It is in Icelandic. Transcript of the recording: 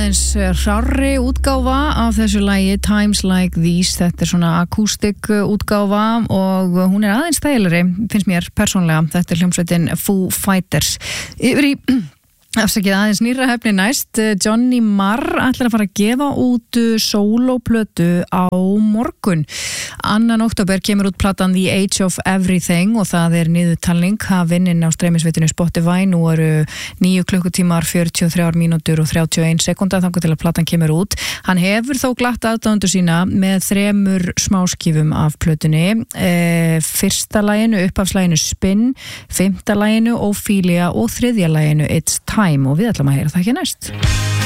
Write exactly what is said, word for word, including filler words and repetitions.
Hrárri útgáfa af þessu lagi Times Like These, þetta er svona akústik útgáfa og hún er aðeins þægilegri, finnst mér persónlega. Þetta er hljómsveitin Foo Fighters. Yfir í afsakið aðeins nýrra hefni næst. Johnny Marr ætlar að fara að gefa út sólóplötu á morgun. Annan október kemur út platan The Age of Everything og það er niðurtalning hafin inn á streymisveitinu Spotify. Nú eru níu klukkutímar, fjörutíu og þrjár mínútur og þrjátíu og ein sekúnda þangað til að platan kemur út. Hann hefur þó glatt aðdáendur sína með þremur smáskífum af plötunni. E, fyrsta laginu, upphafslaginu Spin, fimmta laginu Ophelia og þriðja laginu It's Time og við ætlum að heyra það ekki næst.